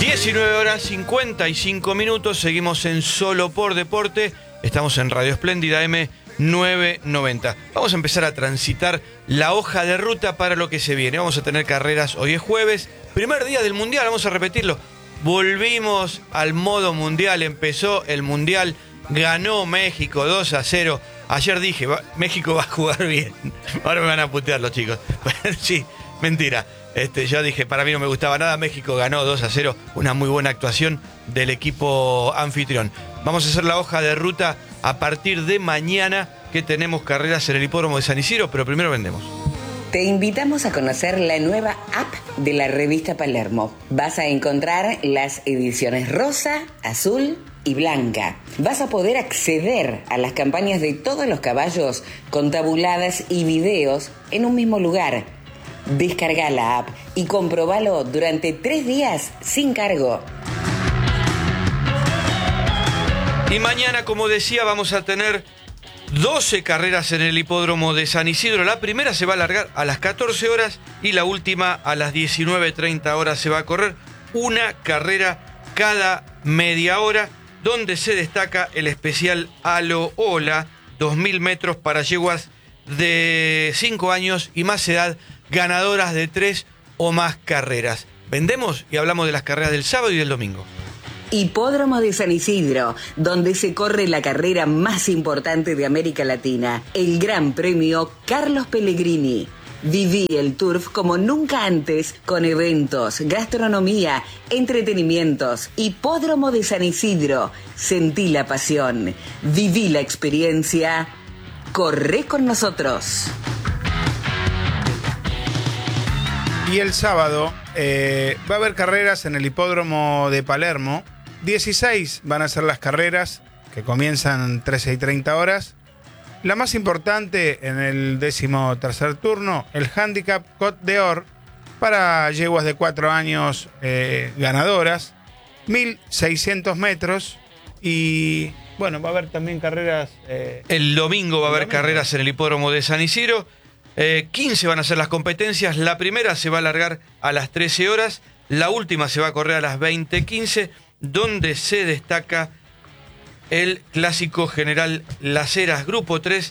19 horas 55 minutos, seguimos en Solo por Deporte, estamos en Radio Espléndida M990. Vamos a empezar a transitar la hoja de ruta para lo que se viene. Vamos a tener carreras, hoy es jueves, primer día del Mundial, vamos a repetirlo. Volvimos al modo Mundial, empezó el Mundial, ganó México 2-0. Ayer dije, México va a jugar bien. Ahora me van a putear los chicos. Sí, mentira. Yo dije, para mí no me gustaba nada. México ganó 2-0. Una muy buena actuación del equipo anfitrión. Vamos a hacer la hoja de ruta a partir de mañana, que tenemos carreras en el hipódromo de San Isidro, pero primero vendemos. Te invitamos a conocer la nueva app de la revista Palermo. Vas a encontrar las ediciones rosa, azul y blanca. Vas a poder acceder a las campañas de todos los caballos con tabuladas y videos en un mismo lugar. Descarga la app y comprobalo durante 3 días sin cargo. Y mañana, como decía, vamos a tener 12 carreras en el hipódromo de San Isidro. La primera se va a alargar a las 14 horas y la última a las 19:30 horas se va a correr. Una carrera cada media hora, donde se destaca el especial Alo Ola, 2000 metros para yeguas de 5 años y más edad, ganadoras de 3 o más carreras. Vendemos y hablamos de las carreras del sábado y del domingo. Hipódromo de San Isidro, donde se corre la carrera más importante de América Latina, el Gran Premio Carlos Pellegrini. Viví el turf como nunca antes, con eventos, gastronomía, entretenimientos. Hipódromo de San Isidro, sentí la pasión, viví la experiencia, corre con nosotros. Y el sábado va a haber carreras en el hipódromo de Palermo. 16 van a ser las carreras, que comienzan 13:30 horas. La más importante en el 13º turno, el Handicap Côte d'Or para yeguas de 4 años ganadoras, 1600 metros. Y bueno, va a haber también carreras. El domingo va a haber carreras en el hipódromo de San Isidro. 15 van a ser las competencias. La primera se va a alargar a las 13 horas. La última se va a correr a las 20:15, donde se destaca el Clásico General Las Heras, Grupo 3,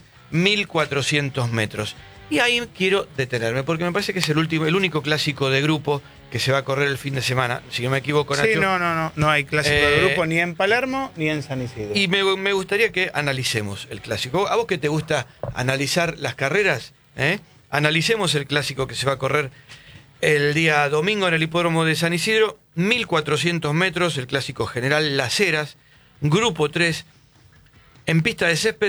1400 metros. Y ahí quiero detenerme, porque me parece que es el único clásico de grupo que se va a correr el fin de semana, si no me equivoco, Nacho. Sí, no hay clásico de grupo ni en Palermo ni en San Isidro. Y me gustaría que analicemos el clásico. ¿A vos que te gusta analizar las carreras? Analicemos el clásico que se va a correr el día domingo en el hipódromo de San Isidro, 1400 metros, el Clásico General Las Heras, Grupo 3, en pista de césped,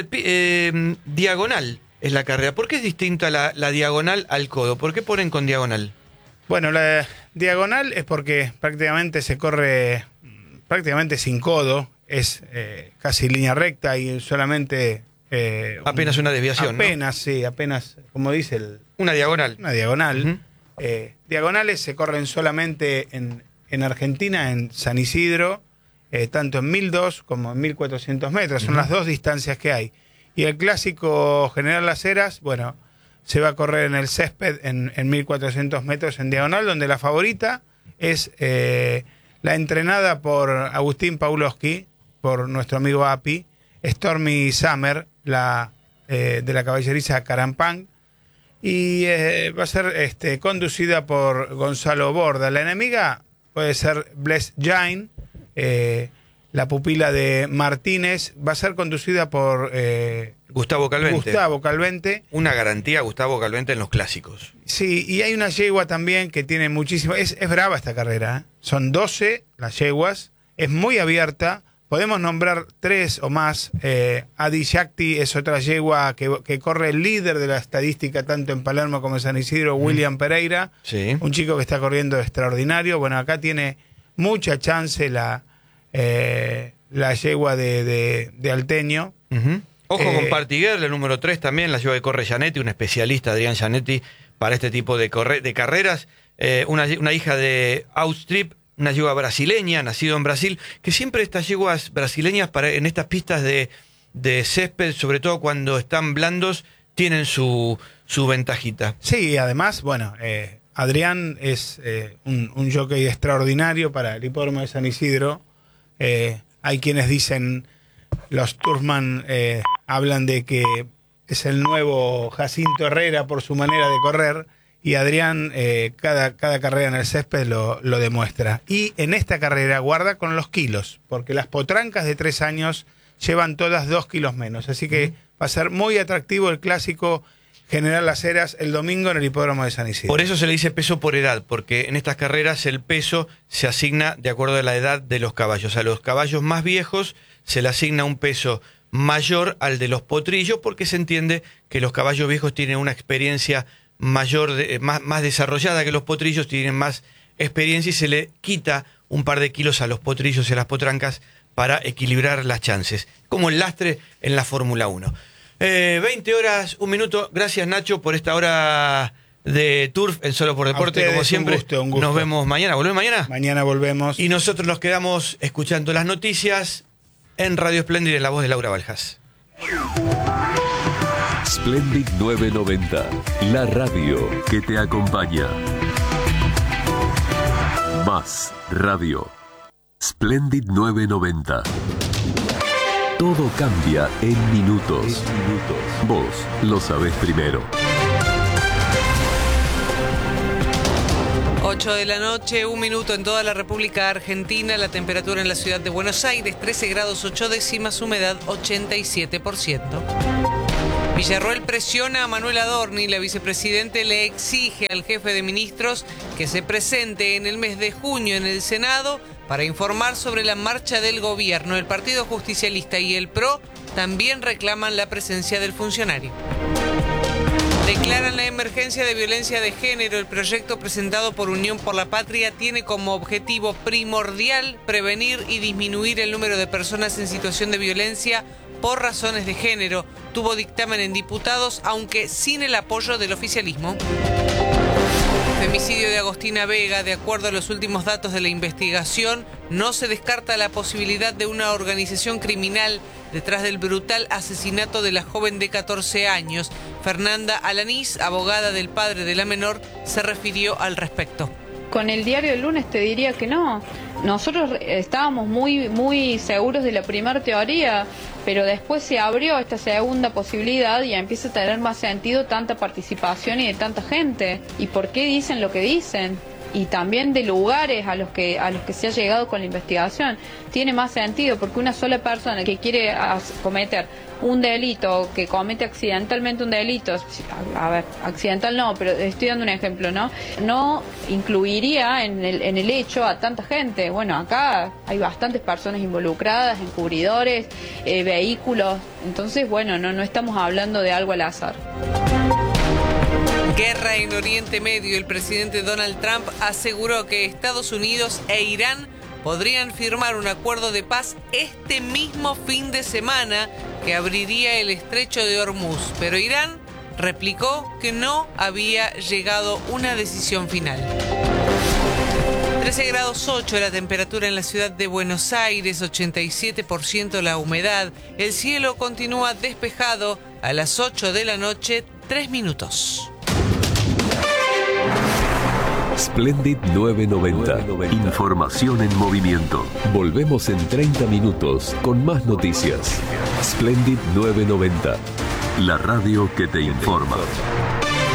diagonal es la carrera. ¿Por qué es distinta la diagonal al codo? ¿Por qué ponen con diagonal? Bueno, la diagonal es porque prácticamente se corre prácticamente sin codo, es casi línea recta y solamente... apenas una desviación, apenas, ¿no? Sí, apenas, como dice una diagonal. Una diagonal. Diagonales se corren solamente en Argentina, en San Isidro, tanto en 1002 como en 1400 metros. Son las dos distancias que hay. Y el Clásico General Las Heras, bueno, se va a correr en el césped en 1400 metros en diagonal, donde la favorita es la entrenada por Agustín Pawlowski, por nuestro amigo Api, Stormy Summer, de la caballeriza Carampán, y va a ser conducida por Gonzalo Borda. La enemiga puede ser Bless Jane, la pupila de Martínez. Va a ser conducida por Gustavo Calvente. Una garantía Gustavo Calvente en los clásicos. Sí, y hay una yegua también que tiene muchísimo... Es brava esta carrera, Son 12 las yeguas, es muy abierta. Podemos nombrar 3 o más. Adi Shakti es otra yegua que corre el líder de la estadística tanto en Palermo como en San Isidro, William Pereira. Sí. Un chico que está corriendo extraordinario. Bueno, acá tiene mucha chance la yegua de Alteño. Ojo con Partiguer, el número 3 también, la yegua que corre Gianetti, un especialista, Adrián Gianetti, para este tipo de carreras. Una hija de Outstrip, una yegua brasileña, nacido en Brasil, que siempre estas yeguas brasileñas en estas pistas de césped, sobre todo cuando están blandos, tienen su ventajita. Sí, además, bueno, Adrián es un jockey extraordinario para el hipódromo de San Isidro. Hay quienes dicen, los Turfman hablan de que es el nuevo Jacinto Herrera por su manera de correr, y Adrián cada carrera en el césped lo demuestra. Y en esta carrera guarda con los kilos, porque las potrancas de 3 años llevan todas 2 kilos menos. Así que va a ser muy atractivo el clásico General Las Heras el domingo en el hipódromo de San Isidro. Por eso se le dice peso por edad, porque en estas carreras el peso se asigna de acuerdo a la edad de los caballos. A los caballos más viejos se le asigna un peso mayor al de los potrillos, porque se entiende que los caballos viejos tienen una experiencia mayor, más desarrollada que los potrillos, tienen más experiencia, y se le quita un par de kilos a los potrillos y a las potrancas para equilibrar las chances, como el lastre en la Fórmula 1. 20 horas, 1 minuto. Gracias, Nacho, por esta hora de Turf en Solo por Deporte. Ustedes, como siempre. un gusto. Nos vemos mañana. ¿Volvemos mañana? Mañana volvemos. Y nosotros nos quedamos escuchando las noticias en Radio Splendid, en la voz de Laura Baljas. Splendid 990, la radio que te acompaña. Más radio. Splendid 990. Todo cambia en minutos. Vos lo sabés primero. 8 de la noche, 1 minuto en toda la República Argentina. La temperatura en la ciudad de Buenos Aires, 13 grados 8 décimas, humedad 87%. Villarroel presiona a Manuel Adorni. La vicepresidente le exige al jefe de ministros que se presente en el mes de junio en el Senado para informar sobre la marcha del gobierno. El Partido Justicialista y el PRO también reclaman la presencia del funcionario. Declaran la emergencia de violencia de género. El proyecto presentado por Unión por la Patria tiene como objetivo primordial prevenir y disminuir el número de personas en situación de violencia por razones de género. Tuvo dictamen en diputados, aunque sin el apoyo del oficialismo. Femicidio de Agostina Vega. De acuerdo a los últimos datos de la investigación, no se descarta la posibilidad de una organización criminal detrás del brutal asesinato de la joven de 14 años. Fernanda Alanís, abogada del padre de la menor, se refirió al respecto. Con el diario del lunes te diría que no. Nosotros estábamos muy seguros de la primera teoría, pero después se abrió esta segunda posibilidad y empieza a tener más sentido tanta participación y de tanta gente. ¿Y por qué dicen lo que dicen? Y también de lugares a los que se ha llegado con la investigación. Tiene más sentido, porque una sola persona que quiere cometer un delito, que comete accidentalmente un delito, a ver, accidental no, pero estoy dando un ejemplo, no incluiría en el hecho a tanta gente. Bueno, acá hay bastantes personas involucradas, encubridores, vehículos, entonces bueno, no estamos hablando de algo al azar. Guerra en Oriente Medio. El presidente Donald Trump aseguró que Estados Unidos e Irán podrían firmar un acuerdo de paz este mismo fin de semana que abriría el estrecho de Hormuz, pero Irán replicó que no había llegado una decisión final. 13 grados 8 la temperatura en la ciudad de Buenos Aires, 87% la humedad. El cielo continúa despejado. A las 8 de la noche, 3 minutos. Splendid 990. Información en movimiento. Volvemos en 30 minutos con más noticias. Splendid 990. La radio que te informa.